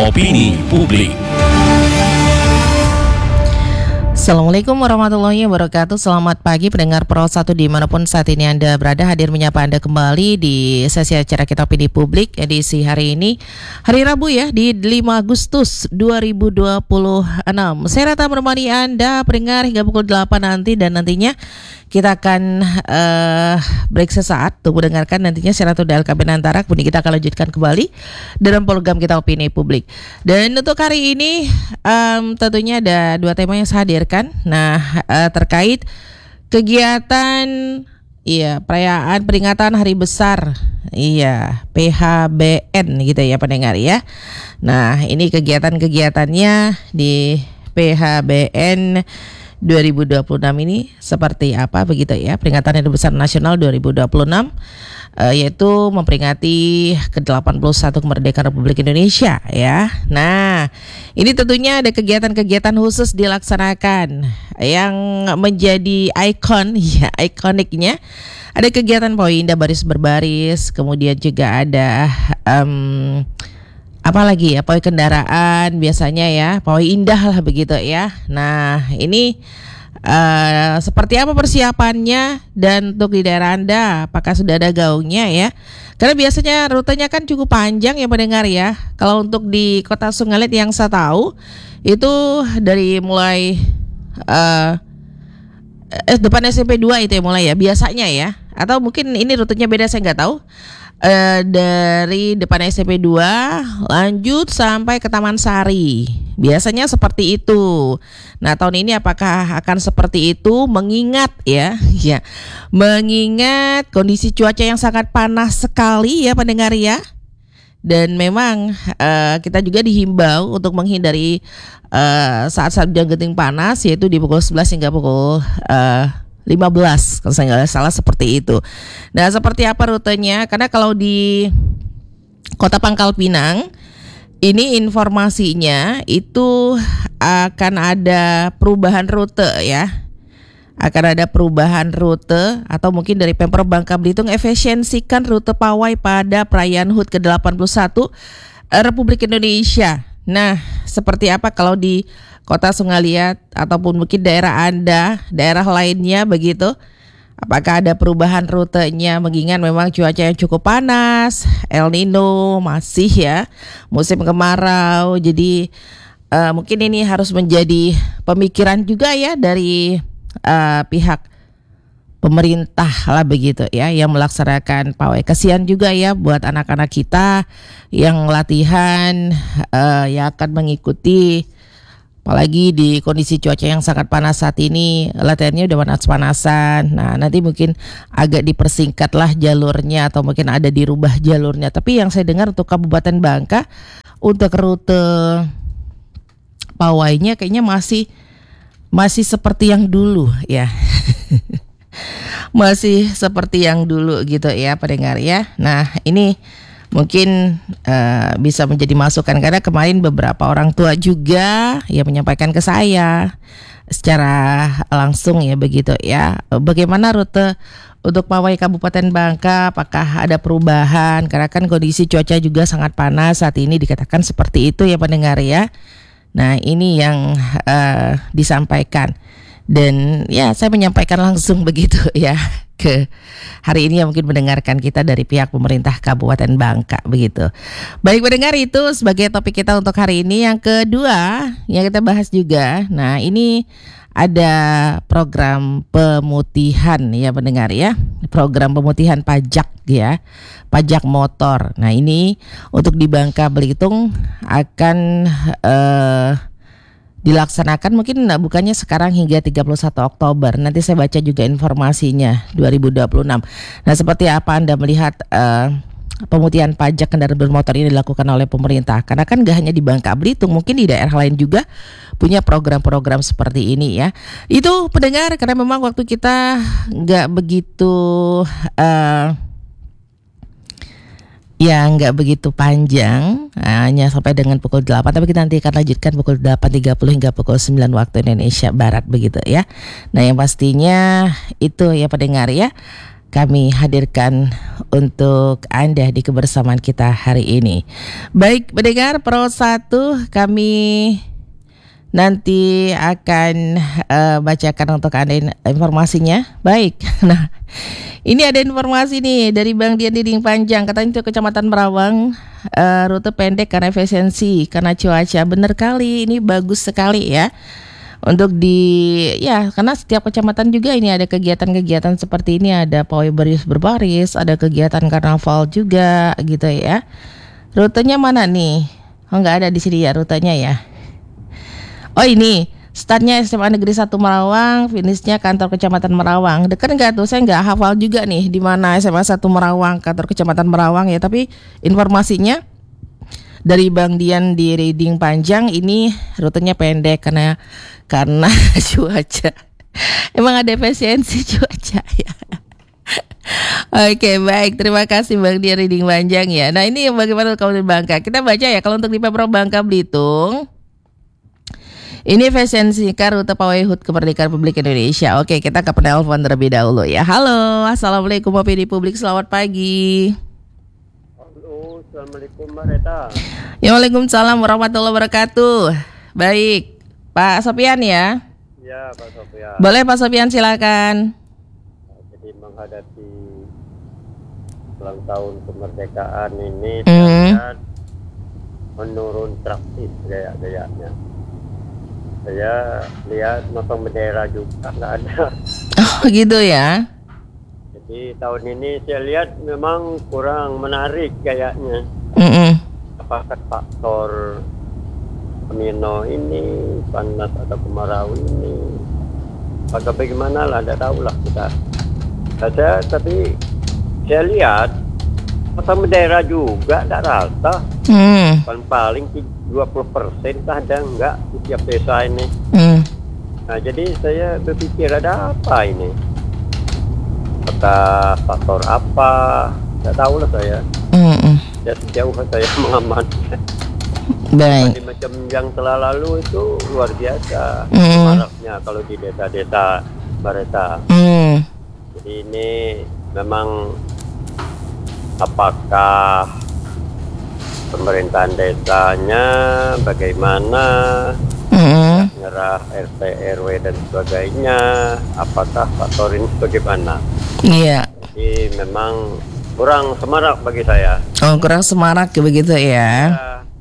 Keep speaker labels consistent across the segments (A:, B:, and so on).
A: Opini Publik.
B: Assalamualaikum warahmatullahi wabarakatuh. Selamat pagi pendengar Pro 1 dimanapun saat ini Anda berada. Hadir menyapa Anda kembali di sesi acara kita Opini Publik edisi hari ini, hari Rabu ya, di 5 Agustus 2026. Saya Rata menemani Anda pendengar hingga pukul 8 nanti, dan nantinya kita akan break sesaat untuk mendengarkan nantinya Saya Ratu DLKB Antara. Kemudian kita akan lanjutkan kembali dalam program kita Opini Publik. Dan untuk hari ini tentunya ada dua tema yang saya hadirkan. Nah, terkait kegiatan perayaan peringatan Hari Besar PHBN gitu ya pendengar ya. Nah, ini kegiatan-kegiatannya di PHBN 2026 ini seperti apa begitu ya, peringatan Hari Besar Nasional 2026, yaitu memperingati ke-81 kemerdekaan Republik Indonesia ya. Nah, ini tentunya ada kegiatan-kegiatan khusus dilaksanakan yang menjadi ikoniknya. Ada kegiatan pawai indah baris berbaris, kemudian juga ada apalagi ya, pawai kendaraan biasanya ya, pawai indah lah begitu ya. Nah, ini seperti apa persiapannya, dan untuk di daerah Anda apakah sudah ada gaungnya ya? Karena biasanya rutenya kan cukup panjang ya pendengar ya. Kalau untuk di Kota Sungalit yang saya tahu itu dari mulai depan SMP 2 itu ya mulai ya biasanya ya. Atau mungkin ini rutenya beda, saya nggak tahu. Dari depan SMP 2 lanjut sampai ke Taman Sari. Biasanya seperti itu. Nah, tahun ini apakah akan seperti itu, mengingat mengingat kondisi cuaca yang sangat panas sekali ya pendengar ya. Dan memang kita juga dihimbau untuk menghindari saat-saat hujan genting panas, yaitu di pukul 11 hingga pukul 15 kalau saya nggak salah seperti itu. Nah, seperti apa rutenya? Karena kalau di Kota Pangkal Pinang ini informasinya itu akan ada perubahan rute ya. Akan ada perubahan rute, atau mungkin dari Pemprov Bangka Belitung efisiensikan rute pawai pada perayaan HUT ke-81 Republik Indonesia. Nah, seperti apa kalau di Kota Sungalit ataupun mungkin daerah Anda, daerah lainnya begitu? Apakah ada perubahan rutenya, mengingat memang cuaca yang cukup panas, El Nino masih ya, musim kemarau. Jadi mungkin ini harus menjadi pemikiran juga ya dari pihak pemerintah lah begitu ya, yang melaksanakan pawai. Kasihan juga ya buat anak-anak kita yang latihan yang akan mengikuti, apalagi di kondisi cuaca yang sangat panas saat ini, latihannya udah panas-panasan. Nah, nanti mungkin agak dipersingkat lah jalurnya, atau mungkin ada dirubah jalurnya. Tapi yang saya dengar untuk Kabupaten Bangka, untuk rute pawainya kayaknya masih seperti yang dulu ya. Masih seperti yang dulu gitu ya pendengar ya. Nah, ini mungkin bisa menjadi masukan, karena kemarin beberapa orang tua juga yang menyampaikan ke saya secara langsung ya begitu ya, bagaimana rute untuk pawai Kabupaten Bangka, apakah ada perubahan, karena kan kondisi cuaca juga sangat panas saat ini, dikatakan seperti itu ya pendengar ya. Nah, ini yang disampaikan, dan ya saya menyampaikan langsung begitu ya ke hari ini yang mungkin mendengarkan kita dari pihak pemerintah Kabupaten Bangka begitu. Baik pendengar, itu sebagai topik kita untuk hari ini. Yang kedua yang kita bahas juga, nah ini ada program pemutihan ya pendengar ya, program pemutihan pajak ya, pajak motor. Nah, ini untuk di Bangka Belitung akan dilaksanakan mungkin bukannya sekarang hingga 31 Oktober. Nanti saya baca juga informasinya 2026. Nah, seperti apa Anda melihat pemutihan pajak kendaraan bermotor ini dilakukan oleh pemerintah? Karena kan gak hanya di Bangka Belitung, mungkin di daerah lain juga punya program-program seperti ini ya. Itu pendengar, karena memang waktu kita gak begitu nggak begitu panjang, hanya sampai dengan pukul 8, tapi kita nanti akan lanjutkan pukul 8.30 hingga pukul 9 waktu Indonesia Barat begitu ya. Nah, yang pastinya itu ya pendengar ya, kami hadirkan untuk Anda di kebersamaan kita hari ini. Baik, pendengar Pro 1, kami nanti akan bacakan untuk Anda informasinya. Baik, nah ini ada informasi nih dari Bang Dian Dinding Panjang. Katanya itu Kecamatan Merawang, rute pendek karena efisiensi, karena cuaca. Bener kali, ini bagus sekali ya. Untuk karena setiap kecamatan juga ini ada kegiatan-kegiatan seperti ini. Ada pawai berbaris, ada kegiatan karnaval juga gitu ya. Rutenya mana nih? Oh, nggak ada di sini ya rutenya ya. Oh, ini startnya SMA Negeri 1 Merawang, finishnya kantor Kecamatan Merawang. Dekat nggak tuh? Saya nggak hafal juga nih di mana SMA 1 Merawang, kantor Kecamatan Merawang ya. Tapi informasinya dari Bang Dian di Reading Panjang, ini rutenya pendek karena cuaca. Emang ada efisiensi cuaca ya. Oke, baik, terima kasih Bang Dian Reading Panjang ya. Nah, ini bagaimana kalau di Bangka? Kita baca ya, kalau untuk di Pemprov Bangka Belitung, ini efisiensi rute pawai HUT Kemerdekaan Republik Indonesia. Oke, kita ke penelpon terlebih dahulu ya. Halo, assalamualaikum opini publik, selamat pagi.
A: Halo, assalamualaikum Mbak Reta.
B: Ya, waalaikumsalam warahmatullahi wabarakatuh. Baik, Pak Sofian ya.
A: Ya, Pak Sofian.
B: Boleh Pak Sofian, silakan.
A: Jadi menghadapi ulang tahun kemerdekaan ini, saya menurun drastis gaya-gayanya. Saya lihat motong bendera juga nggak ada.
B: Oh gitu ya.
A: Jadi tahun ini saya lihat memang kurang menarik gayanya. Apakah faktor Amino ini, panas atau kemarau ini, apakah bagaimana lah, tidak tahu lah kita. Tapi saya lihat motong bendera juga tidak rata. Paling 20% ada enggak di tiap desa ini. Nah, jadi saya berpikir ada apa ini? Apakah faktor apa? Tidak tahu lah saya. Ya, sejauh saya mengamankan.
B: Baik.
A: Macam yang telah lalu itu luar biasa maraknya kalau di desa-desa Bareta. Jadi ini memang apakah pemerintahan desanya bagaimana, nyerah RT RW dan sebagainya, apakah faktor ini bagaimana? Iya. Jadi memang kurang semarak bagi saya.
B: Oh, kurang semarak begitu ya.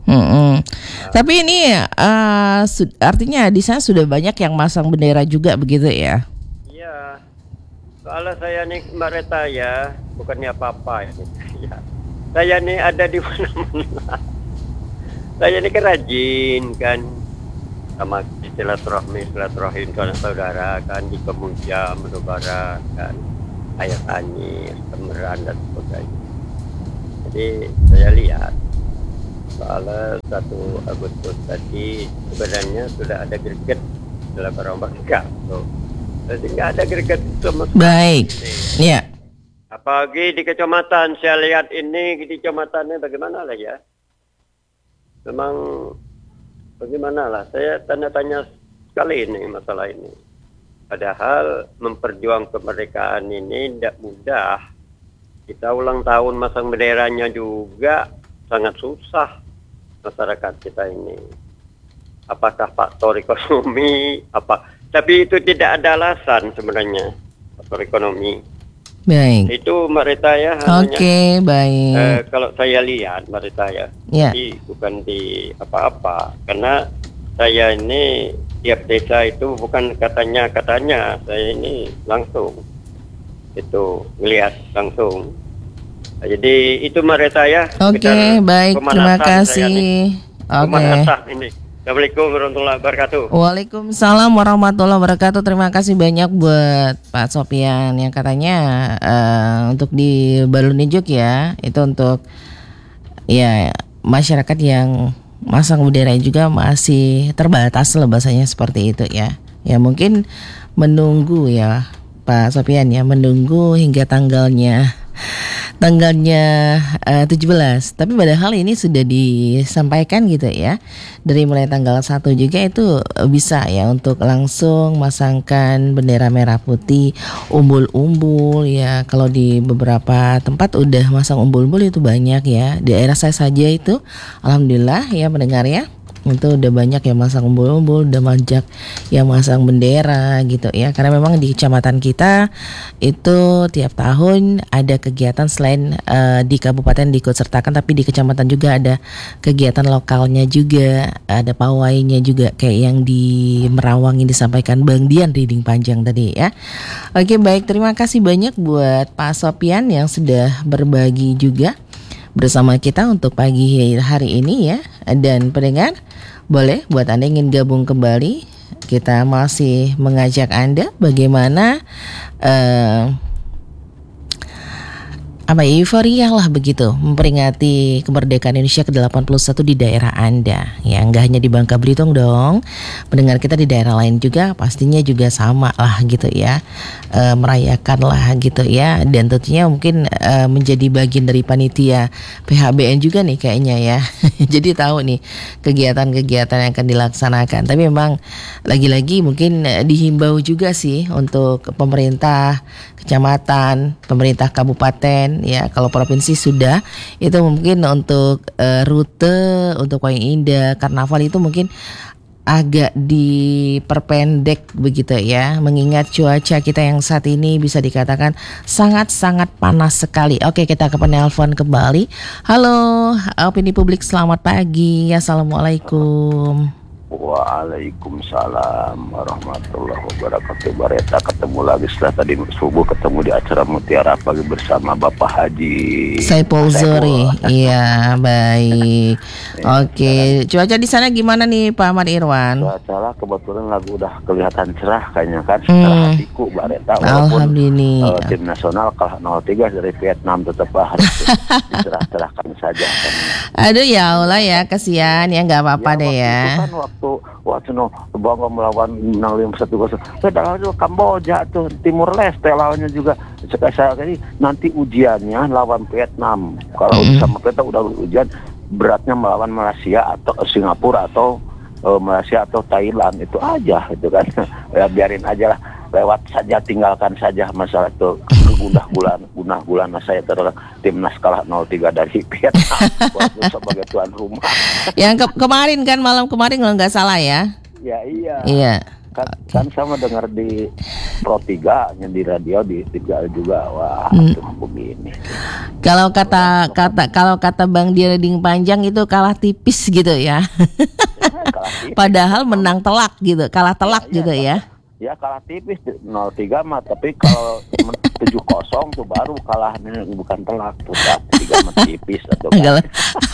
B: Tapi ini artinya di sana sudah banyak yang masang bendera juga begitu ya?
A: Iya. Soalnya saya nih Mbak Reta ya, bukannya apa-apa ini. Ya. Saya nih ada di mana-mana. Saya ini kan rajin kan sama silaturahim saudara kan di Kemuja, Menubara kan, Ayah Tani, Temeran dan sebagainya. Jadi saya lihat soalnya 1 Agustus tadi sebenarnya sudah ada greget dalam orang Bangka. Jadi nggak ada greget sama sekali.
B: Baik, ya.
A: Apalagi di kecamatan, saya lihat ini di kecamatannya bagaimana lah ya. Memang bagaimana lah, saya tanya-tanya sekali ini masalah ini. Padahal memperjuang kemerdekaan ini tidak mudah. Kita ulang tahun masang benderanya juga sangat susah masyarakat kita ini. Apakah faktor ekonomi? Tapi itu tidak ada alasan sebenarnya faktor ekonomi.
B: Baik.
A: Itu Mbak Rita ya.
B: Oke, baik.
A: Kalau saya lihat Mbak Rita ya, jadi bukan di apa-apa. Karena saya ini tiap desa itu bukan katanya, saya ini langsung itu melihat langsung. Nah, jadi itu Mbak Rita ya.
B: Oke, baik. Terima kasih.
A: Oke. Assalamualaikum warahmatullahi wabarakatuh.
B: Waalaikumsalam warahmatullahi wabarakatuh. Terima kasih banyak buat Pak Sofian yang katanya untuk di Balunijuk ya, itu untuk ya masyarakat yang masang bendera juga masih terbatas lah bahasanya seperti itu ya. Ya mungkin menunggu ya Pak Sofian ya, menunggu hingga tanggalnya tanggalnya 17. Tapi padahal ini sudah disampaikan gitu ya. Dari mulai tanggal 1 juga itu bisa ya untuk langsung masangkan bendera merah putih, umbul-umbul ya. Kalau di beberapa tempat udah masang umbul-umbul itu banyak ya. Di daerah saya saja itu alhamdulillah ya pendengar ya. Itu udah banyak yang masang umbul-umbul, udah banyak yang masang bendera gitu ya. Karena memang di kecamatan kita itu tiap tahun ada kegiatan selain di kabupaten diikut sertakan, tapi di kecamatan juga ada kegiatan lokalnya juga, ada pawainya juga kayak yang di Merawang yang disampaikan Bang Dian Riding Panjang tadi ya. Oke baik, terima kasih banyak buat Pak Sopian yang sudah berbagi juga bersama kita untuk pagi hari ini ya. Dan pendengar, boleh buat Anda yang ingin gabung kembali, kita masih mengajak Anda bagaimana euforia lah begitu memperingati kemerdekaan Indonesia ke-81 di daerah Anda. Ya nggak hanya di Bangka Belitung dong, pendengar kita di daerah lain juga pastinya juga sama lah gitu ya, merayakan lah gitu ya. Dan tentunya mungkin menjadi bagian dari panitia PHBN juga nih kayaknya ya. Jadi tahu nih kegiatan-kegiatan yang akan dilaksanakan. Tapi memang lagi-lagi mungkin dihimbau juga sih untuk pemerintah kecamatan, pemerintah kabupaten ya. Kalau provinsi sudah, itu mungkin untuk rute untuk Wayang Indah Karnaval itu mungkin agak diperpendek begitu ya, mengingat cuaca kita yang saat ini bisa dikatakan sangat-sangat panas sekali. Oke, kita ke penelpon kembali. Halo, Opini Publik, selamat pagi. Assalamualaikum.
C: Waalaikumsalam warahmatullahi wabarakatuh. Bareta ketemu lagi setelah tadi subuh ketemu di acara Mutiara Pagi bersama Bapak Haji
B: Saipul Zuri. Iya, baik. Oke, cuaca di sana gimana nih Pak Ahmad Irwan?
C: Cuaca kebetulan lagu udah kelihatan cerah kayaknya kan setelah hatiku Bareta, walaupun
B: Alhamdulillah.
C: tim nasional kalah 0-3 dari Vietnam, tetap harus dicerah-cerahkan saja kan.
B: Aduh ya Allah ya, kasihan ya, nggak apa-apa deh ya.
C: Itu kan waktu Bangga melawan menang 5-1. Padahal itu Kamboja tuh, Timur Leste lawannya juga. Sekali nanti ujiannya lawan Vietnam. Kalau sama kita udah ujian beratnya melawan Malaysia atau Singapura atau Malaysia atau Thailand, itu aja itu kan. Ya biarin aja lah, lewat saja, tinggalkan saja masalah itu. Gundah-gulan saya terus timnas kalah 0-3 dari Vietnam sebagai tuan rumah. Yang
B: kemarin kan, malam kemarin kalau nggak salah ya.
C: Ya iya.
B: Iya.
C: Kan sama dengar di Pro 3 nya di radio di 3 juga. Wah, cuma begini.
B: Kalau kata Bang Dian Panjang itu kalah tipis gitu ya.
C: Kalah tipis.
B: Padahal menang telak gitu, kalah telak gitu ya.
C: Ya kalah tipis 0-3 mah, tapi kalau 7-0 tuh baru kalahnya, bukan telak tuh. 3 mah tipis atau kan.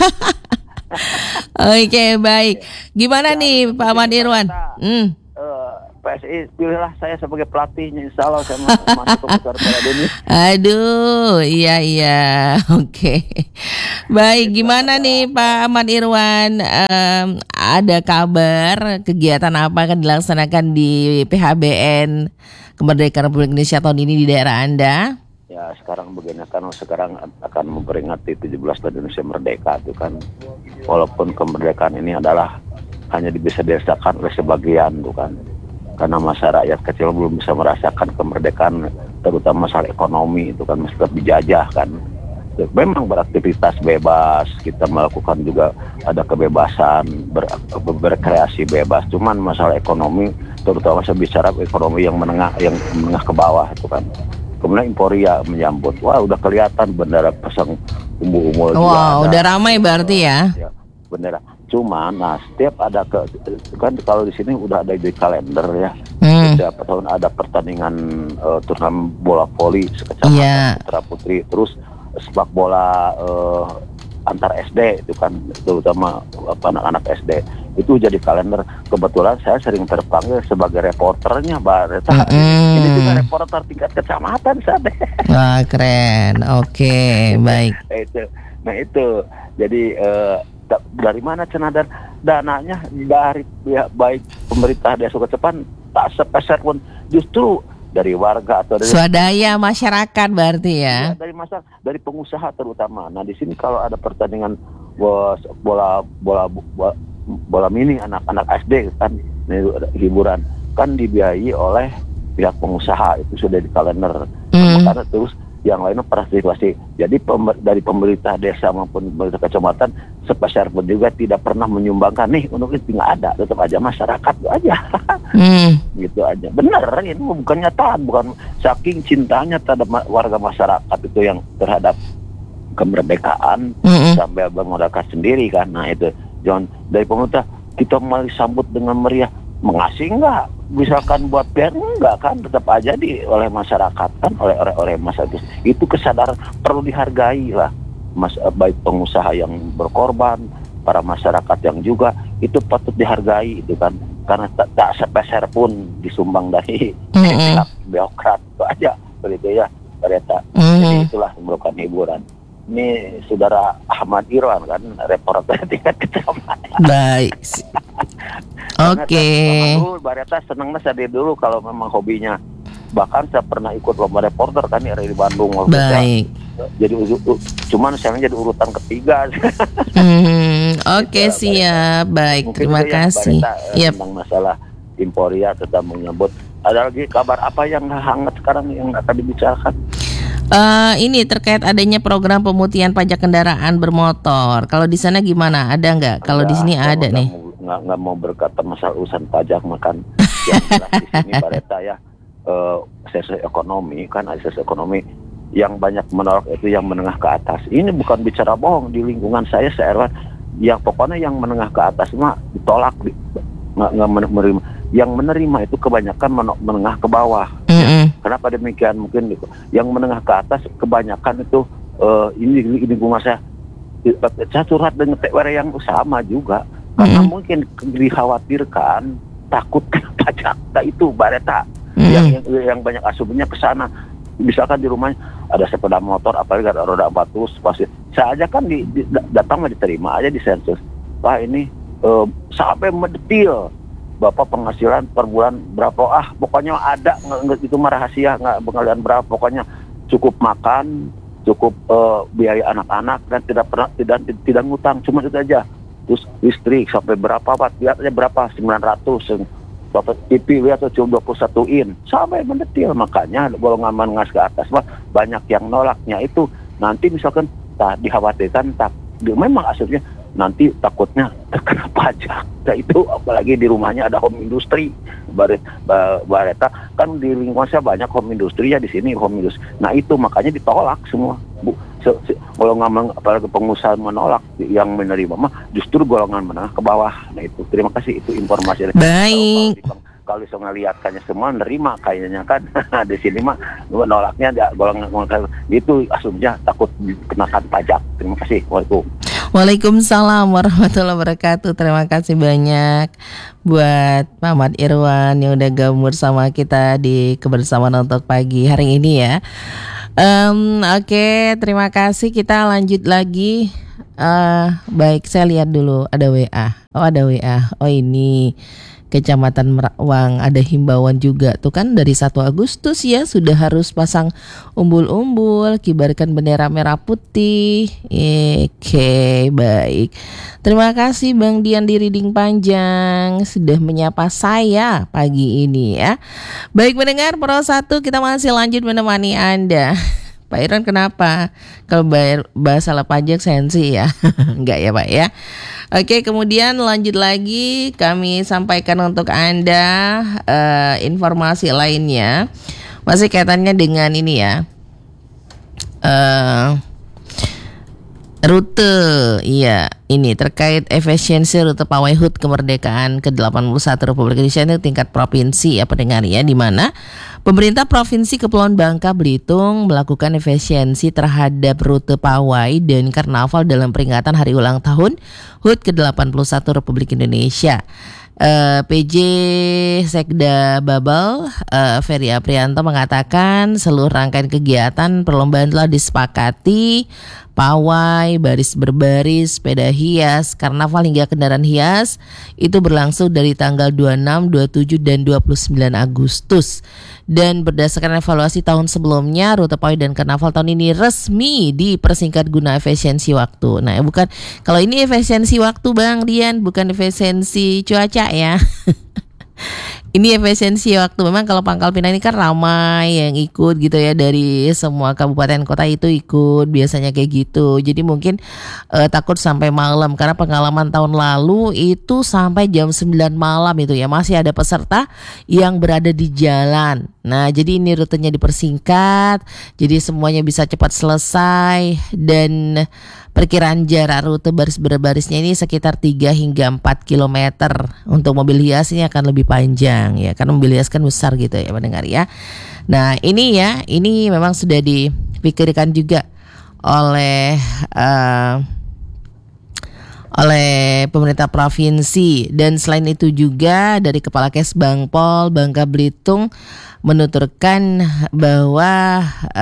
C: Oke, baik.
B: Gimana nih Pak Ahmad Irwan?
C: PSI pilihlah saya sebagai pelatihnya, insya Allah saya masuk ke besar Piala Dunia.
B: Aduh, iya, oke. Baik, gimana nih Pak Ahmad Irwan? Ada kabar kegiatan apa akan dilaksanakan di PHBN Kemerdekaan Republik Indonesia tahun ini di daerah Anda?
C: Ya sekarang begini kan, sekarang akan memperingati 17 tahun Indonesia Merdeka itu kan. Walaupun kemerdekaan ini adalah hanya bisa dirasakan oleh sebagian tuh kan. Karena masyarakat kecil belum bisa merasakan kemerdekaan, terutama masalah ekonomi itu kan, masih tetap dijajah kan. Memang beraktivitas bebas, kita melakukan juga ada kebebasan berkreasi bebas. Cuman masalah ekonomi, terutama saya bicara ekonomi yang menengah ke bawah itu kan. Kemudian Emporia menyambut, wah udah kelihatan bendera pasang umbu-umbu.
B: Wow, udah ramai berarti ya?
C: Ya, bendera. Cuman, nah setiap ada kan kalau di sini udah ada di kalender ya. Setiap tahun ada pertandingan turnamen bola voli sekecamatan putra putri, terus sepak bola antar SD itu kan, terutama anak-anak SD itu jadi kalender. Kebetulan saya sering terpanggil sebagai reporternya, Mbak Reta. Ini juga reporter tingkat kecamatan saya.
B: Wah keren, oke, baik.
C: Itu jadi dari mana cenah, dan dananya dari pihak baik pemerintah desa Kecapan tak sepeser pun, justru dari warga atau dari
B: swadaya masyarakat berarti ya.
C: dari pengusaha terutama. Nah di sini kalau ada pertandingan bola mini anak-anak SD kan, ini hiburan kan dibiayai oleh pihak pengusaha, itu sudah di kalender. Karena terus yang lainnya partisipasi. Jadi dari pemerintah desa maupun pemerintah kecamatan sepeser pun juga tidak pernah menyumbangkan nih untuk itu, nggak ada, tetap aja masyarakat itu aja. Gitu aja. Benar, ini bukan nyataan, bukan saking cintanya terhadap warga masyarakat itu yang terhadap kemerdekaan sampai bermodalkan sendiri kan. Nah itu John, dari pemerintah kita mau disambut dengan meriah, mengasih enggak, misalkan buat PR enggak kan, tetap aja oleh masyarakat kan, oleh masyarakat itu kesadaran perlu dihargai lah, baik pengusaha yang berkorban, para masyarakat yang juga itu patut dihargai itu kan, karena tak sepeser pun disumbang dari pihak birokrat itu aja begitu ya, ternyata. Jadi itulah merupakan hiburan. Ini saudara Ahmad Irwan kan, reporter tingkat kecamatan.
B: Baik. Oke.
C: Dulu Bareta senangnya saya dulu kalau memang hobinya. Bahkan saya pernah ikut lomba reporter kan di Bandung.
B: Baik.
C: Jadi cuman saya jadi urutan ketiga.
B: Oke, siap. Baik, terima kasih.
C: Tentang masalah Emporia tetap menyebut. Ada lagi kabar apa yang hangat sekarang yang akan dibicarakan?
B: Ini terkait adanya program pemutihan pajak kendaraan bermotor. Kalau di sana gimana? Ada nggak? Kalau di sini ada nih.
C: Nggak mau berkata masalah urusan pajak, makan yang jelas di sini Bareta ya, akses ekonomi kan, akses ekonomi yang banyak menolak itu yang menengah ke atas. Ini bukan bicara bohong, di lingkungan saya se-RW yang pokoknya yang menengah ke atas mah ditolak, nggak menerima. Yang menerima itu kebanyakan menengah ke bawah. Kenapa demikian? Mungkin yang menengah ke atas kebanyakan itu ini lingkungan saya curhat dengan TWR yang sama juga. Karena mungkin dikhawatirkan takut kena pajak. Nah itu Bareta yang banyak asumsinya ke sana. Misalkan di rumahnya ada sepeda motor, apalagi ada roda 400, pasti saya aja kan datang mah diterima aja di sensus. Wah ini sampai mendetil. Bapak penghasilan per bulan berapa? Pokoknya ada, itu mah rahasia, nggak penghasilan berapa. Pokoknya cukup makan, cukup biaya anak-anak, dan tidak ngutang, cuma itu aja. Terus listrik sampai berapa Pak? Lihat aja berapa, 900. Bapak TV lihat tuh cuma 21 in, sampai mendetil. Makanya golongan menengah ke atas mah banyak yang nolaknya itu. Nanti misalkan dikhawatirkan memang aslinya nanti takutnya terkena pajak. Nah itu apalagi di rumahnya ada home industry. Bareta kan di lingkungan saya banyak home industry ya, di sini home industry. Nah itu makanya ditolak semua. Golongan apalagi pengusaha menolak, yang menerima mah justru golongan menengah ke bawah. Nah itu terima kasih, itu informasi.
B: Baik.
C: Kalau bisa ngelihatkannya semua nerima kayaknya kan. Di sini mah nolaknya golongan itu asumsinya takut dikenakan pajak. Terima kasih.
B: Waalaikumsalam warahmatullahi wabarakatuh. Terima kasih banyak buat Pak Ahmad Irwan yang udah gabung bersama kita di kebersamaan untuk pagi hari ini ya. Oke, terima kasih. Kita lanjut lagi. Baik, saya lihat dulu ada WA. Ada WA. Oh ini Kecamatan Merawang ada himbauan juga tuh kan dari 1 Agustus ya sudah harus pasang umbul-umbul, kibarkan bendera merah putih. Oke, baik. Terima kasih Bang Dian di Riding Panjang sudah menyapa saya pagi ini ya. Baik mendengar Pro 1, kita masih lanjut menemani Anda. Pak Irwan kenapa? Kalau bahas salah pajak sensi ya? Enggak ya Pak ya? Oke, kemudian lanjut lagi kami sampaikan untuk Anda informasi lainnya. Masih kaitannya dengan ini ya. Rute, iya, ini terkait efisiensi rute pawai HUT kemerdekaan ke-81 Republik Indonesia ini tingkat provinsi ya pendengar ya, di mana pemerintah Provinsi Kepulauan Bangka Belitung melakukan efisiensi terhadap rute pawai dan karnaval dalam peringatan hari ulang tahun HUT ke-81 Republik Indonesia. PJ Sekda Babel Ferry Aprianto mengatakan seluruh rangkaian kegiatan perlombaan telah disepakati pawai, baris berbaris, sepeda hias, karnaval hingga kendaraan hias itu berlangsung dari tanggal 26, 27 dan 29 Agustus. Dan berdasarkan evaluasi tahun sebelumnya, rute pawai dan karnaval tahun ini resmi dipersingkat guna efisiensi waktu. Nah, bukan kalau ini efisiensi waktu Bang Dian, bukan efisiensi cuaca ya. Ini efisiensi waktu. Memang kalau Pangkal Pinang ini kan ramai yang ikut gitu ya, dari semua kabupaten kota itu ikut biasanya kayak gitu. Jadi mungkin takut sampai malam, karena pengalaman tahun lalu itu sampai jam 9 malam itu ya masih ada peserta yang berada di jalan. Nah, jadi ini rutenya dipersingkat, jadi semuanya bisa cepat selesai, dan perkiraan jarak rute baris berbarisnya ini sekitar 3 hingga 4 kilometer. Untuk mobil hias ini akan lebih panjang ya, karena mobil hias kan besar gitu ya pendengar ya. Nah, ini memang sudah dipikirkan juga oleh pemerintah provinsi. Dan selain itu juga dari Kepala Kesbangpol Bangka Belitung menuturkan bahwa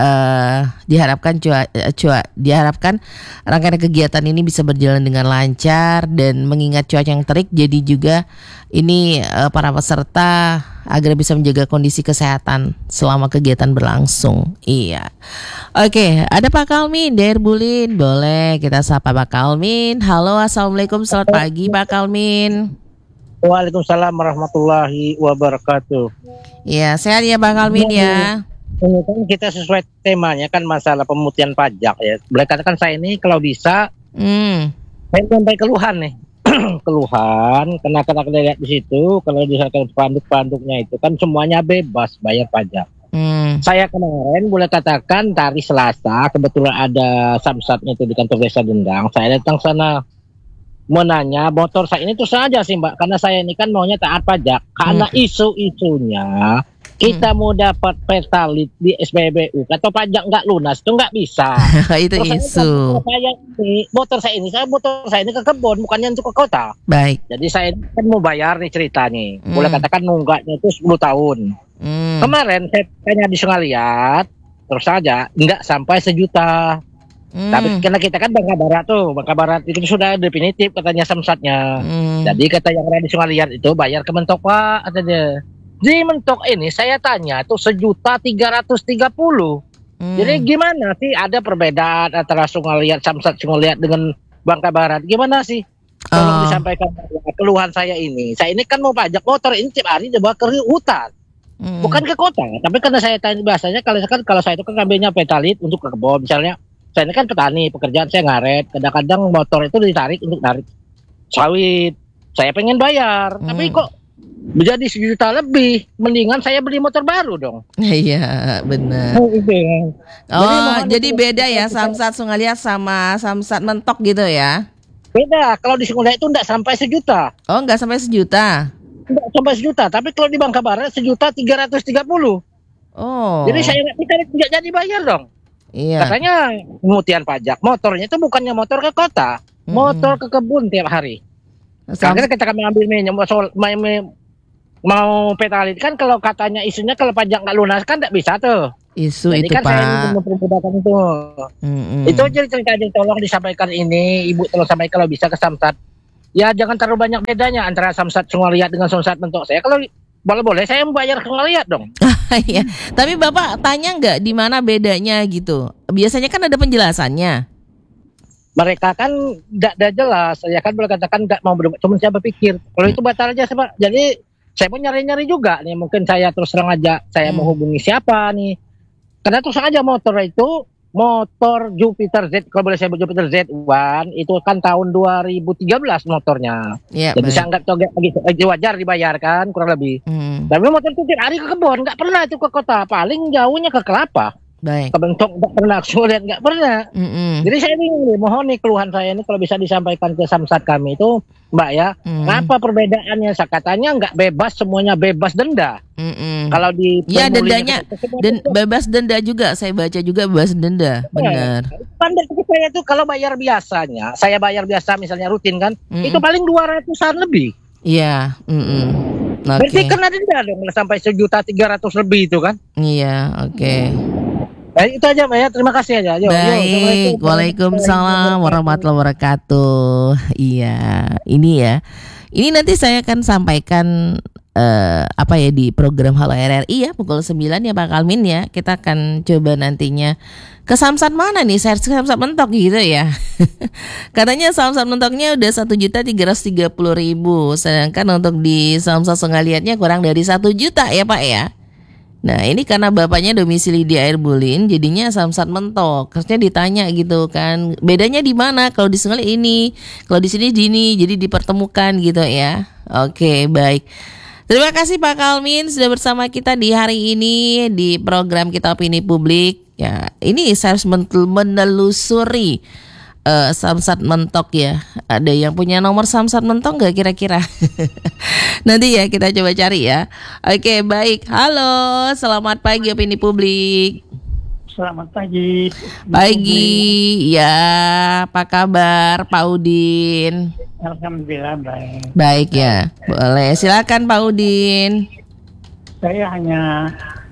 B: diharapkan rangkaian kegiatan ini bisa berjalan dengan lancar, dan mengingat cuaca yang terik, jadi juga ini para peserta agar bisa menjaga kondisi kesehatan selama kegiatan berlangsung. Iya. Oke, ada Pak Kalmin dari Bulin. Boleh kita sapa Pak Kalmin. Halo, assalamualaikum, selamat pagi Pak Kalmin.
D: Waalaikumsalam warahmatullahi wabarakatuh.
B: Ya, sehat ya Bang Kalmin ya.
D: Ini kan kita sesuai temanya kan masalah pemutihan pajak ya. Boleh katakan saya ini kalau bisa, saya sampai keluhan nih. Keluhan, karena kita lihat di situ, kalau misalkan panduk-panduknya itu kan semuanya bebas bayar pajak. Saya kemarin boleh katakan hari Selasa, kebetulan ada samsatnya itu di kantor desa Dendang. Saya datang sana menanya motor saya ini tuh saja sih Mbak, karena saya ini kan maunya taat pajak, karena isu-isunya kita mau dapat pertalit di SPBU atau pajak nggak lunas itu nggak bisa.
B: Itu isu.
D: Motor saya ini ke kebun, bukannya untuk ke kota.
B: Baik.
D: Jadi saya kan mau bayar nih ceritanya, boleh katakan nunggaknya itu 10 tahun. Kemarin saya tanya di Sungaliat, terus saja nggak sampai 1 juta. Tapi karena kita kan Bangka Barat itu sudah definitif katanya samsatnya. Jadi kata yang ada di Sungaliat itu bayar ke Mentok Pak, katanya. Di Mentok ini saya tanya itu 1.330.000. Jadi gimana sih, ada perbedaan antara Sungaliat, samsat Sungaliat dengan Bangka Barat? Gimana sih? Tolong disampaikan keluhan saya ini. Saya ini kan mau pajak motor ini tiap hari dibawa ke hutan. Bukan ke kota. Tapi karena saya tanya biasanya kalau saya itu kan ngambilnya petalit untuk ke kebun misalnya. Saya ini kan petani, pekerjaan saya ngaret. Kadang-kadang motor itu ditarik untuk narik sawit. Saya pengen bayar, tapi kok menjadi 1 juta lebih. Mendingan saya beli motor baru dong.
B: Iya, benar. Jadi beda ya samsat Sungaliat sama samsat Mentok gitu ya?
D: Beda. Kalau di Sungaliat itu enggak sampai 1 juta.
B: Oh, enggak sampai 1 juta.
D: Enggak sampai 1 juta, tapi kalau di Bangka Barat 1.330.000.
B: Oh.
D: Jadi saya tidak jadi bayar dong.
B: Iya.
D: Katanya pemutihan pajak. Motornya itu bukannya motor ke kota, motor ke kebun tiap hari. Karena kita kami ambil mau petalit kan, kalau katanya isunya kalau pajak nggak lunas kan nggak bisa tuh.
B: Isu
D: jadi
B: itu
D: kan
B: Pak.
D: Saya mempermudahkan itu. Itu jadi ceritanya, tolong disampaikan ini, Ibu tolong sampaikan kalau bisa ke samsat. Ya jangan terlalu banyak bedanya antara samsat Sungaliat dengan samsat Mentok. Saya kalau boleh saya membayar ke Sungaliat dong.
B: Iya. Tapi Bapak tanya nggak di mana bedanya gitu? Biasanya kan ada penjelasannya.
D: Mereka kan nggak ada jelas. Saya kan boleh katakan nggak mau berdebat. Cuma saya berpikir kalau itu batal aja Pak. Jadi saya mau nyari-nyari juga nih. Mungkin saya terus terang aja saya mau hubungi siapa nih. Karena terus aja motor itu motor Jupiter Z, kalau boleh saya sebut Jupiter Z1 itu kan tahun 2013 motornya. Jadi saya anggap wajar dibayarkan kurang lebih. Tapi motor itu tiap hari ke kebun, nggak pernah itu ke kota, paling jauhnya ke Kelapa.
B: Baik.
D: Ke Bentok nggak pernah, sulit nggak pernah. Jadi saya bingung nih, mohon nih keluhan saya ini kalau bisa disampaikan ke samsat kami itu, Mbak ya, apa perbedaannya? Katanya nggak bebas, semuanya bebas denda. Kalau di
B: ya dendanya dan bebas denda juga, saya baca juga bebas denda, benar.
D: Standar saya tuh kalau bayar biasanya, saya bayar biasa misalnya rutin kan, itu paling 200-an lebih.
B: Iya.
D: Berarti kan ada denda dong sampai 1.300.000 lebih itu kan?
B: Iya, oke.
D: Itu aja Mbak ya, terima kasih aja.
B: Baik, waalaikumsalam warahmatullahi wabarakatuh. Iya, ini ya. Ini nanti saya akan sampaikan di program Halo RRI ya pukul 9 ya Pak Kalmin ya. Kita akan coba nantinya ke Samsat mana nih? Saya Samsat mentok gitu ya. Katanya Samsat mentoknya udah 1.330.000, sedangkan untuk di Samsat Sengaliatnya kurang dari 1 juta ya Pak ya. Nah ini karena bapaknya domisili di Airbulin, jadinya Samsat mentok. Terusnya ditanya gitu kan, bedanya di mana? Kalau di Sengaliat ini, kalau di sini gini, jadi dipertemukan gitu ya. Oke, baik. Terima kasih Pak Kalmin sudah bersama kita di hari ini di program kita Opini Publik. Ya, ini saya harus menelusuri Samsat mentok ya. Ada yang punya nomor Samsat mentok nggak kira-kira? Nanti ya kita coba cari ya. Oke, baik. Halo, selamat pagi Opini Publik.
E: Selamat pagi.
B: Pagi, ya. Apa kabar Pak Udin?
E: Alhamdulillah baik.
B: Baik ya. Boleh, silakan Pak Udin.
E: Saya hanya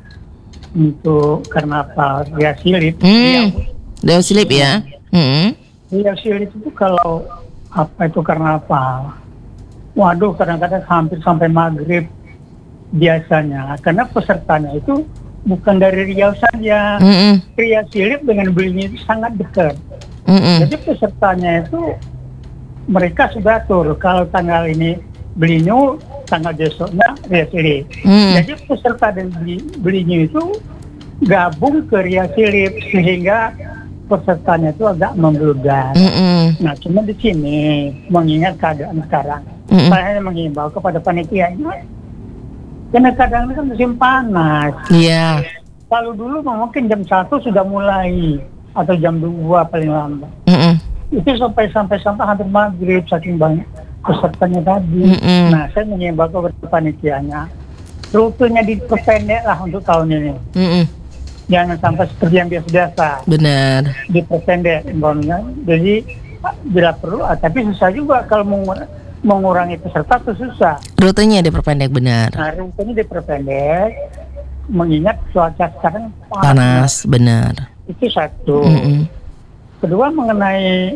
E: untuk karnaval Ria Silip.
B: Ria Silip ya.
E: Ria Silip itu kalau karnaval. Waduh, kadang-kadang hampir sampai maghrib biasanya. Karena pesertanya itu bukan dari Riau saja. Ria Silip dengan Belinyu itu sangat dekat. Jadi pesertanya itu mereka sudah atur kalau tanggal ini Belinyu, tanggal besoknya Ria Silip. Jadi peserta dan Belinyu itu gabung ke Ria Silip sehingga pesertanya itu agak membludak. Nah, cuma di sini mengingat keadaan sekarang, saya hanya mengimbau kepada panitianya, karena kadang ini kan musim panas.
B: Iya.
E: Kalau dulu mungkin jam 1 sudah mulai atau jam 2 paling lambat. Itu sampai hampir maghrib saking banyak pesertanya tadi. Nah, saya mengimbau kepada panitianya, rutenya diperpendek lah untuk tahun ini. Jangan sampai seperti yang biasa-biasa.
B: Benar.
E: Diperpendek, jadi bila perlu, tapi susah juga kalau mengurangi peserta itu susah.
B: Rutenya diperpendek, benar.
E: Nah, rutenya diperpendek, mengingat cuaca sekarang
B: panas, benar.
E: Itu satu. Kedua mengenai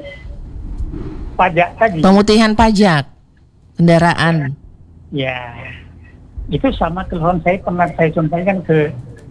E: pajak tadi.
B: Pemutihan pajak kendaraan.
E: Ya, itu sama keluhan saya pernah saya sampaikan ke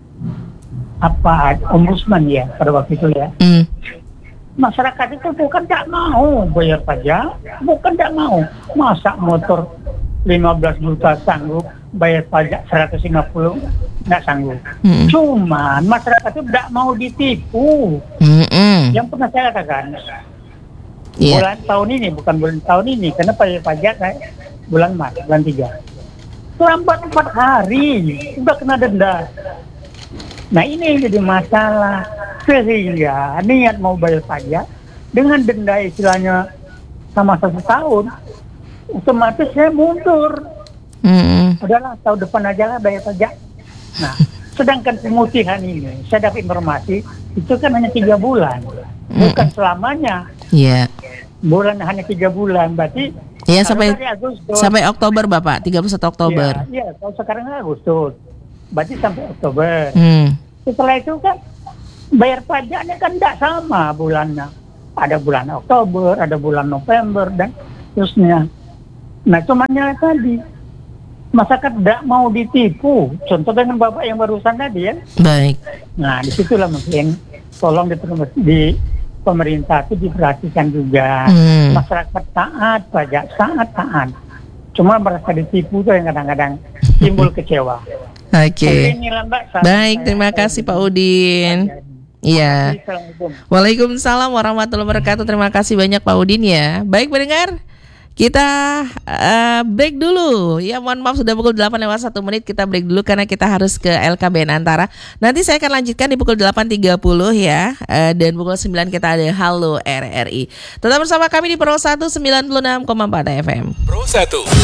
E: ombudsman ya pada waktu itu ya. Masyarakat itu bukan tidak mau bayar pajak, bukan tidak mau. Masa motor 15 juta sanggup, bayar pajak 150 nggak sanggup. Cuman masyarakat itu tidak mau ditipu. Yang pernah saya katakan, bulan tahun ini, bukan bulan tahun ini, karena bayar pajak bulan Maret, bulan 3. Terlambat 4 hari, udah kena denda. Nah ini yang jadi masalah, sehingga niat mau bayar pajak dengan denda istilahnya sama 1 tahun, otomatis saya mundur. Udahlah tahun depan aja lah bayar pajak. Nah, sedangkan pemutihan ini saya dapat informasi itu kan hanya 3 bulan, bukan selamanya.
B: Iya.
E: Bulan hanya 3 bulan, berarti
B: iya sampai Oktober Bapak, 31 Oktober.
E: Iya, kalau sekarang Agustus. Berarti sampai Oktober. Setelah itu kan bayar pajaknya kan tidak sama bulannya. Ada bulan Oktober, ada bulan November dan terusnya. Nah, cumannya tadi masyarakat tidak mau ditipu. Contoh dengan Bapak yang barusan tadi ya.
B: Baik.
E: Nah, disitulah mungkin tolong di pemerintah itu diperhatikan juga. Masyarakat taat pajak, sangat taat. Cuma merasa ditipu tuh yang kadang-kadang timbul kecewa.
B: Oke. Baik, terima kasih Pak Udin. Iya. Waalaikumsalam warahmatullahi wabarakatuh. Terima kasih banyak Pak Udin ya. Baik pendengar, kita break dulu. Ya mohon maaf sudah pukul 8:01 kita break dulu karena kita harus ke LKBN Antara. Nanti saya akan lanjutkan di pukul 8.30 ya. Dan pukul 9 kita ada Halo RRI. Tetap bersama kami di Pro 1 96,4 FM.
F: Pro 1